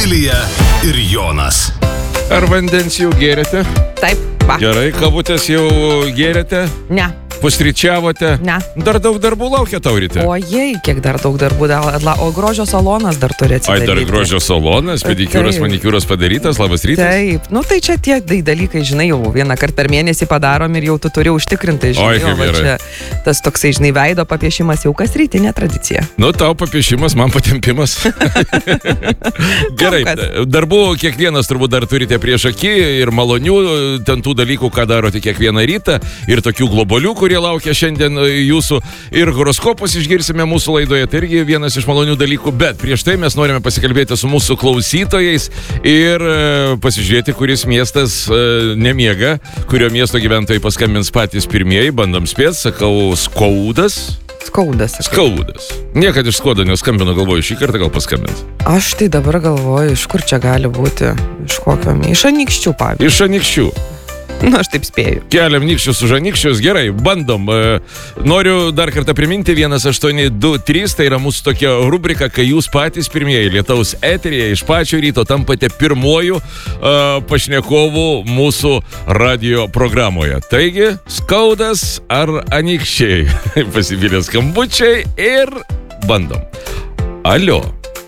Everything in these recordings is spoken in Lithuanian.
Vilija ir Jonas. Ar vandens jau gėrėte? Taip, va. Gerai, kavutės jau gėrėte? Ne. Pusryčiavote? Ne. Dar daug darbų laukia tau ryte? Ojei, kiek dar daug darbų. O grožio salonas dar turi atsidaryti. Ai, dar grožio salonas, pedikiūras, manikiūras padarytas, labas rytas. Taip, nu tai čia tie dalykai, žinai, jau vieną kartą per mėnesį padarom ir jau tu turi užtikrintai, žinai. Oi, kaip gerai. Čia tas toksai, žinai, veido papiešimas jau kas rytinė tradicija. Nu, tau papiešimas, man patempimas. Gerai, darbų kiekvienas turbūt dar turite prieš akį ir malonių, ten tų dalykų, ką darote kiekvieną rytą ir tokių globalių, kurie laukia šiandien jūsų ir horoskopus išgirsime mūsų laidoje. Tai irgi vienas iš malonių dalykų, bet prieš tai mes norime pasikalbėti su mūsų klausytojais ir pasižiūrėti, kuris miestas nemiega, kurio miesto gyventojai paskambins patys pirmieji, bandom spėti, sakau, Skaudas. Skaudas. Niekad iš Skuodo neskambino, galvoju, šį kartą gal paskambins. Aš tai dabar galvoju, iš kur čia gali būti, iš kokio, iš Anykščių, pavyzdžiui. Iš Anykščių. Nu, aš taip spėju. Keliam nykščius už Anykščius, gerai, bandom. Noriu dar kartą priminti, 1823, tai yra mūsų tokia rubrika, kai jūs patys pirmieji lietaus eteryje iš pačio ryto tampate pirmuoju pašnekovu mūsų radio programoje. Taigi, Skaudas ar Anykščiai? Pasipylė skambučiai ir bandom. Alio.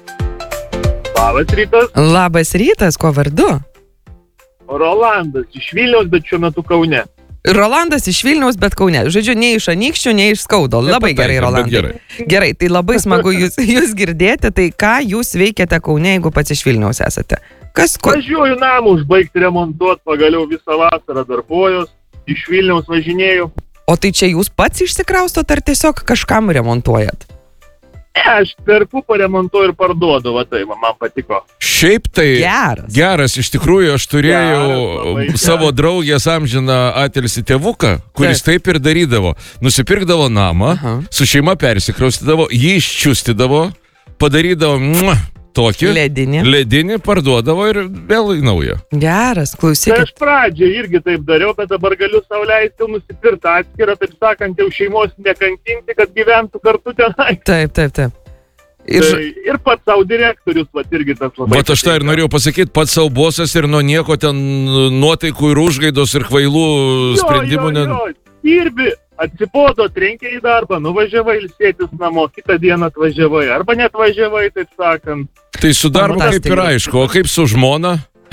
Labas rytas. Labas rytas, kuo vardu? Rolandas iš Vilniaus, bet šiuo metu Kaune. Rolandas iš Vilniaus, bet Kaune. Žodžiu, ne iš Anykščių, ne iš Skaudo. Labai gerai, Rolandai. Gerai, tai labai smagu jūs girdėti. Tai ką jūs veikiate Kaune, jeigu pats iš Vilniaus esate? Važiuoju namą užbaigti remontuoti, pagaliau visą vasarą darbuojos, iš Vilniaus važinėjau. O tai čia jūs pats išsikraustot ar tiesiog kažkam remontuojat? Aš perku, paremontuoju ir parduodu, va tai man patiko. Šiaip tai geras, iš tikrųjų aš turėjau savo draugės amžiną atilsį tėvuką, kuris taip ir darydavo. Nusipirkdavo namą, su šeima persikraustydavo, jį iščiustydavo, padarydavo tokį ledinį, parduodavo ir vėl į naują. Geras, klausykit. Tai aš pradžią irgi taip dariau, bet dabar galiu sau leisti nusipirkti atskirą, taip sakant, jau šeimos nekankinti, kad gyventų kartu tenai. Taip. Ir pats savo direktorius, vat irgi tas labai... Vat aš tą ir norėjau pasakyti, pats savo bosas ir nuo nieko ten nuotaikų ir užgaidos ir kvailų sprendimų... Dirbi, atsipodo, trenkė į darbą, nuvažiavai ilsėtis namo, kitą dieną atvažiavai, arba net važiavai, taip sakant. Tai su darbu kaip ir aišku, o kaip su žmona?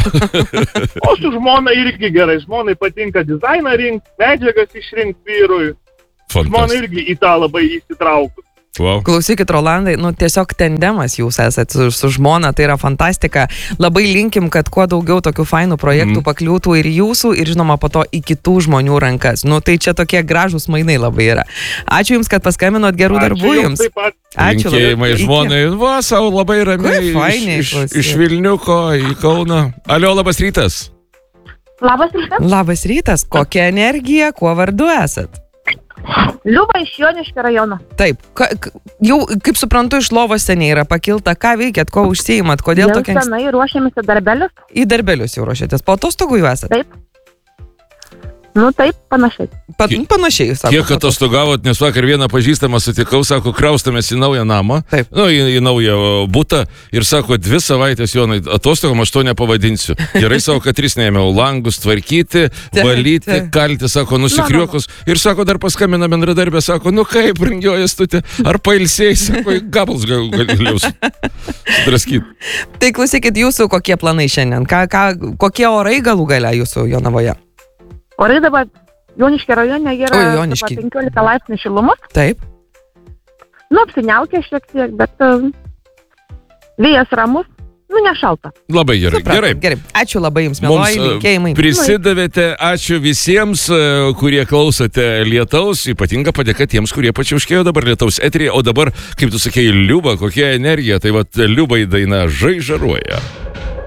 O su žmona irgi gerai, žmonai patinka dizainą rinkti, medžiagas išrinkti vyrui. Žmona irgi į tą labai įsitraukus. Wow. Klausykit, Rolandai, tiesiog tandemas jūs esat su žmona, tai yra fantastika. Labai linkim, kad kuo daugiau tokių fainų projektų pakliūtų ir jūsų, ir žinoma po to į kitų žmonių rankas. Tai čia tokie gražūs mainai labai yra. Ačiū Jums, kad paskambinot, gerų darbų Jums. Ačiū. Linkėjimai žmonai. Va, savo labai ramiai iš Vilniuko į Kauną. Alio, labas rytas. Labas rytas. Labas rytas. Kokia energija, kuo vardu esat? Liuba iš Joniškio rajono. Taip, jau, kaip suprantu, iš lovos seniai yra pakilta. Ką veikiat, ko užsiimat, kodėl tokia... Jau senai ruošiamės į darbelius. Į darbelius jau ruošiatės, po atostogų jau esat? Taip. Taip, panašiai. Panašiai, sako. Kiek atostogavot, nes vakar vieną pažįstamą sutikau, sako, kraustamės į naują namą, į naują butą ir sako, 2 savaitės, Jonai, atostogom aš to nepavadinsiu. Gerai, savo, kad 3 neėmiau langus tvarkyti, valyti, kalti, sako, nusikriuokus ir sako, dar paskambina bendradarbė, sako, kaip, brangioji stutė, ar pailsėjai, sako, gabals galėjau sudraskyti. Tai klausykit, jūsų kokie planai šiandien, kokie orai galų gale jūsų Jonavoje? Orai dabar Joniškio rajone yra 15 laipsnių šilumos. Taip. Apsiniaukia šiek tiek, bet vėjas ramus, nešalta. Labai gerai. Gerai. Ačiū labai Jums, mieloji, linkėjimai. Prisidavėte, ačiū visiems, kurie klausote lietaus, ypatinga padėka tiems, kurie pačiauškėjo dabar lietaus eteryje, o dabar, kaip tu sakei, Liuba, kokia energija, tai vat Liubai daina Žaižaruoja.